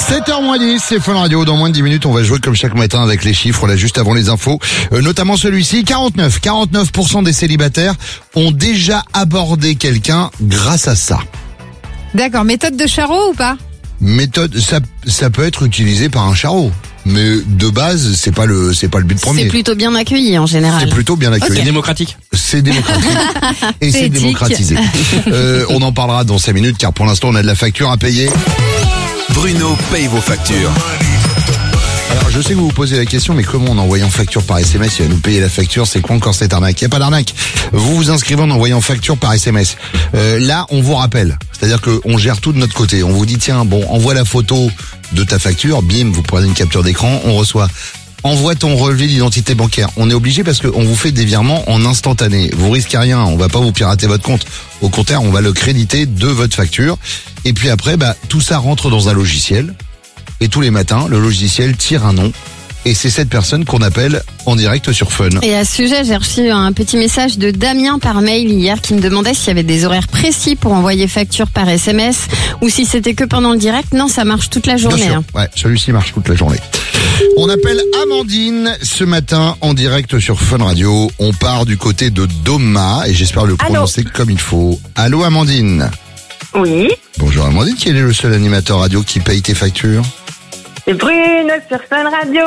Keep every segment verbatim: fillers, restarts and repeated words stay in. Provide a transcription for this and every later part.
sept heures moins dix, c'est Fun Radio. Dans moins de dix minutes, on va jouer comme chaque matin avec les chiffres, là, juste avant les infos. Euh, notamment celui-ci, quarante-neuf. quarante-neuf pour cent des célibataires ont déjà abordé quelqu'un grâce à ça. D'accord, méthode de charreau ou pas? Méthode, ça, ça peut être utilisé par un charreau. Mais de base, c'est pas le, c'est pas le but premier. C'est plutôt bien accueilli en général. C'est plutôt bien accueilli. C'est démocratique. C'est démocratique. Et C'est c'est éthique. démocratisé. Euh, on en parlera dans cinq minutes, car pour l'instant, on a de la facture à payer. Bruno paye vos factures. Alors, je sais que vous vous posez la question, mais comment en envoyant facture par S M S, il va nous payer la facture? C'est quoi encore cette arnaque? Il n'y a pas d'arnaque. Vous vous inscrivez en envoyant facture par S M S. Euh, là, on vous rappelle. C'est-à-dire qu'on gère tout de notre côté. On vous dit, tiens, bon, envoie la photo de ta facture. Bim, vous prenez une capture d'écran, on reçoit. Envoie ton relevé d'identité bancaire. On est obligé parce qu'on vous fait des virements en instantané. Vous risquez rien, on va pas vous pirater votre compte. Au contraire, on va le créditer de votre facture. Et puis après, bah, tout ça rentre dans un logiciel. Et tous les matins, le logiciel tire un nom. Et c'est cette personne qu'on appelle en direct sur Fun. Et à ce sujet, j'ai reçu un petit message de Damien par mail hier qui me demandait s'il y avait des horaires précis pour envoyer facture par S M S ou si c'était que pendant le direct. Non, ça marche toute la journée. Bien sûr. hein. Ouais, celui-ci marche toute la journée. On appelle Amandine ce matin en direct sur Fun Radio. On part du côté de Doma et j'espère le prononcer comme il faut. Allô Amandine. Oui, Bonjour Amandine, qui est le seul animateur radio qui paye tes factures? c'est Bruno sur Fun Radio.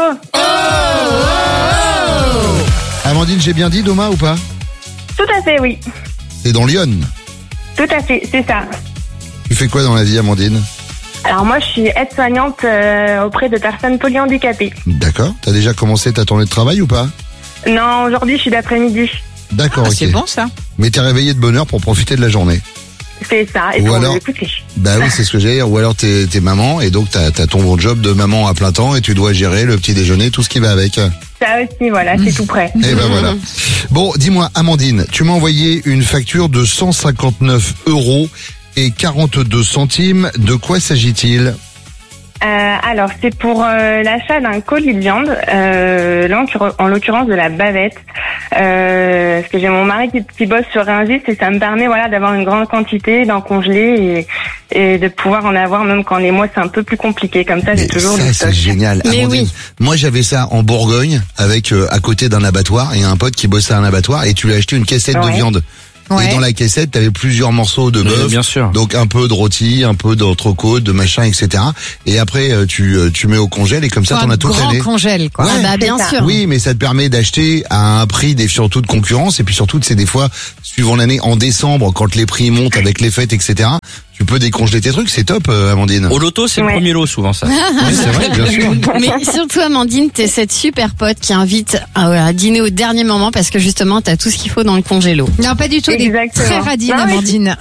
Amandine, j'ai bien dit Doma ou pas? Tout à fait, oui. C'est dans Lyon. Tout à fait, c'est ça. Tu fais quoi dans la vie Amandine? Alors moi, je suis aide-soignante euh, auprès de personnes polyhandicapées. D'accord. T'as déjà commencé ta tournée de travail ou pas? Non, aujourd'hui, je suis d'après-midi. D'accord, Ah, ok. c'est bon ça. Mais t'es réveillé de bonne heure pour profiter de la journée. C'est ça, et Ou pour alors- vous écouter. Bah oui, c'est ce que j'allais dire. Ou alors t'es, t'es maman et donc t'as, t'as ton bon job de maman à plein temps et tu dois gérer le petit déjeuner, tout ce qui va avec. Ça aussi, voilà, c'est tout prêt. Et ben voilà. Bon, dis-moi, Amandine, tu m'as envoyé une facture de cent cinquante-neuf euros et quarante-deux centimes. De quoi s'agit-il? Euh, alors, c'est pour euh, l'achat d'un colis de viande, euh, là, en l'occur- en l'occurrence de la bavette. Euh, parce que j'ai mon mari qui, qui bosse sur Rungis et ça me permet voilà d'avoir une grande quantité, d'en congeler et, et de pouvoir en avoir même quand les mois c'est un peu plus compliqué. Comme ça, j'ai Mais toujours ça, du c'est stock. génial. Mais Amandine, oui. moi j'avais ça en Bourgogne avec euh, à côté d'un abattoir et un pote qui bossait à un abattoir et tu lui as acheté une caissette de Ouais. viande. Ouais. Et dans la caissette, t'avais plusieurs morceaux de Oui, bœuf. bien sûr. Donc un peu de rôti, un peu d'entrecôte, de machin, et cetera. Et après, euh, tu, euh, tu mets au congèle et comme ça, Faut t'en un as toute grand l'année. congèle quoi. Ouais. Ah bah bien C'est ça. sûr. Oui, mais ça te permet d'acheter à un prix des surtout de concurrence et puis surtout, c'est des fois, suivant l'année, en décembre, quand les prix montent avec les fêtes, et cetera. Tu peux décongeler tes trucs, c'est top, euh, Amandine. Au loto, c'est Ouais. le premier lot souvent ça. Oui, c'est vrai, bien sûr. Mais surtout Amandine, t'es cette super pote qui invite à, à dîner au dernier moment parce que justement t'as tout ce qu'il faut dans le congélo. Non, pas du tout. Elle est Exactement. très radine, Non, mais- Amandine.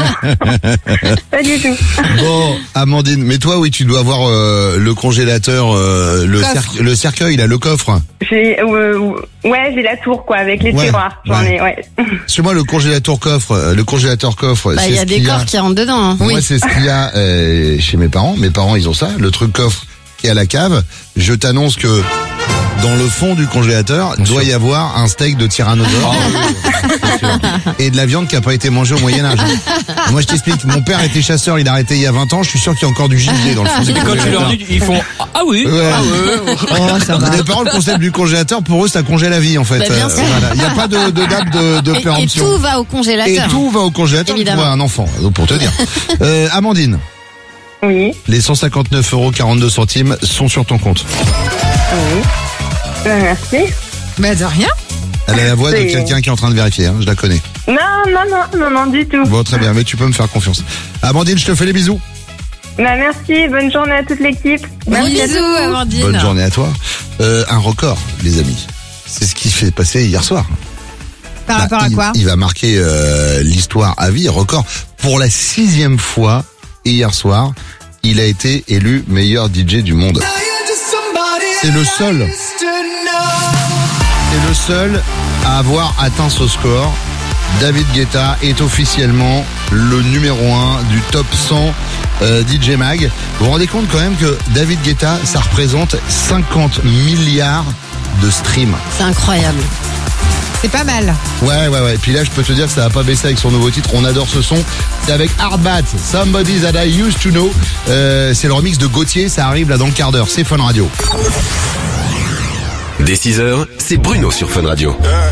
Pas du tout. Bon, Amandine, mais toi, oui, tu dois avoir euh, le congélateur, euh, le, Coffre. cer- le cercueil, là, le coffre. J'ai, euh, ouais, j'ai la tour quoi, avec les Ouais, tiroirs. J'en ouais. ai, ouais. Parce que moi, le congélateur coffre, euh, le congélateur coffre, Bah c'est il y a ce des qu'il y a. corps qui rentrent dedans. hein. Moi, c'est ce qu'il y a euh, chez mes parents. Mes parents, ils ont ça, le truc coffre qui est à la cave. Je t'annonce que dans le fond du congélateur, Bien doit sûr. y avoir un steak de tyrannosaure et de la viande qui n'a pas été mangée au Moyen-Âge. Moi, je t'explique, mon père était chasseur, il a arrêté il y a vingt ans, je suis sûr qu'il y a encore du gibier dans le fond du Et quand tu leur congélateur. dis, ils font ah oui. Ouais. Ah ouais. Oh, ça va. Mes parents, le concept du congélateur, pour eux, ça congèle la vie, en fait. Bah, bien Euh, sûr. voilà. Il n'y a pas de, de date de, de Et, et péremption. tout va au Et congélateur. tout va au congélateur Évidemment. pour un enfant, donc pour te dire. Euh, Amandine, Oui, les cent cinquante-neuf euros quarante-deux centimes sont sur ton compte. oui. Euh, merci. Bah de rien. Elle a la voix de C'est- quelqu'un qui est en train de vérifier, hein, je la connais. Non, non, non, non, non, du tout. Bon, très bien, mais tu peux me faire confiance. Amandine, je te fais les bisous. Bah, merci, bonne journée à toute l'équipe. Bon Merci à bisous tous. Amandine. Bonne journée à toi. Euh, un record, les amis. C'est ce qui s'est passé hier soir. Par Bah, rapport à il, quoi? il va marquer euh, l'histoire à vie, record. Pour la sixième fois, hier soir, il a été élu meilleur D J du monde. C'est le seul. C'est le seul à avoir atteint ce score. David Guetta est officiellement le numéro un du top cent euh, D J Mag. Vous vous rendez compte quand même que David Guetta, ça représente cinquante milliards de streams. C'est incroyable. C'est pas mal. Ouais, ouais, ouais. Et puis là, je peux te dire que ça va pas baisser avec son nouveau titre. On adore ce son. C'est avec Hardbat, Somebody That I Used To Know. Euh, c'est le remix de Gauthier. Ça arrive là dans le quart d'heure. C'est Fun Radio. Dès six heures, c'est Bruno sur Fun Radio.